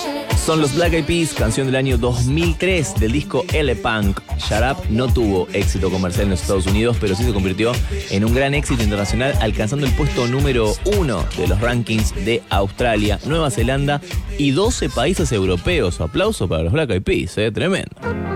Son los Black Eyed Peas, canción del año 2003 del disco L.Punk. Shut Up no tuvo éxito comercial en los Estados Unidos, pero sí se convirtió en un gran éxito internacional, alcanzando el puesto número 1 de los rankings de Australia, Nueva Zelanda y 12 países europeos. Aplauso para los Black Eyed Peas, tremendo.